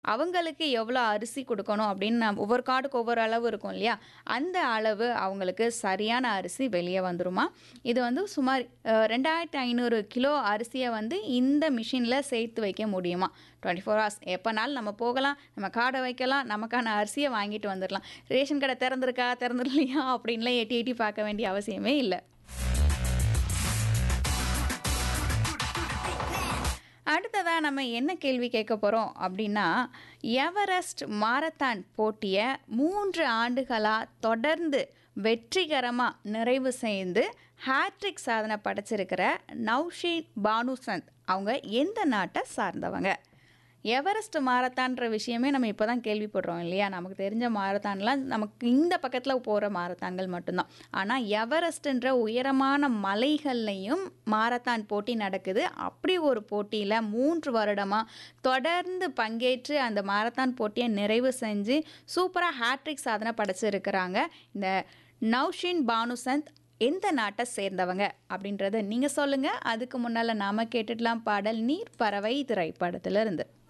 அவங்களுக்கு எவ்வளோ அரிசி குடுக்கணும் அப்படின்னு ஒவ்வொரு கார்டுக்கு ஒவ்வொரு அளவு இருக்கும் இல்லையா? அந்த அளவு அவங்களுக்கு சரியான அரிசி வெளிய வந்துருமா. இது வந்து சுமார் 2500 கிலோ அரிசிய வந்து இந்த மிஷின்ல சேர்த்து வைக்க முடியுமா. 24 ஹார்ஸ் எப்பனாலும் நம்ம போகலாம், நம்ம கார்ட வைக்கலாம், நமக்கான அரிசிய வாங்கிட்டு வந்துரலாம். ரேஷன் கடை திறந்திருக்கா, திறந்திரலையா அப்படின்லாம் எட்டி எட்டி பார்க்க வேண்டிய அவசியமே இல்ல. அடுத்ததா நம்ம என்ன கேள்வி கேட்க போறோம் அப்படின்னா, எவரெஸ்ட் மாரத்தான் போட்டிய 3 ஆண்டுகளா தொடர்ந்து வெற்றிகரமா நிறைவு செய்து ஹேட்ரிக் சாதனை படைச்சிருக்கிற நௌஷீன் பானுசந்த் அவங்க எந்த நாட்டை சார்ந்தவங்க? எவரெஸ்ட் மாரத்தான்ற விஷயமே நம்ம இப்போ தான் கேள்விப்படுறோம் இல்லையா? நமக்கு தெரிஞ்ச மாரத்தான்லாம் நமக்கு இந்த பக்கத்தில் போகிற மாரத்தான்கள் மட்டும்தான். ஆனால் எவரெஸ்ட்ன்ற உயரமான மலைகள்லையும் மாரத்தான் போட்டி நடக்குது. அப்படி ஒரு போட்டியில் 3 வருடமாக தொடர்ந்து பங்கேற்று அந்த மாரத்தான் போட்டியை நிறைவு செஞ்சு சூப்பராக ஹேட்ரிக் சாதனை படைச்சிருக்கிறாங்க. இந்த நௌஷீன் பானுசந்த் எந்த நாட்டை சேர்ந்தவங்க அப்படின்றத நீங்கள் சொல்லுங்கள். அதுக்கு முன்னால் நாம கேட்டுடலாம் பாடல் நீர் பறவை திரைப்படத்திலிருந்து.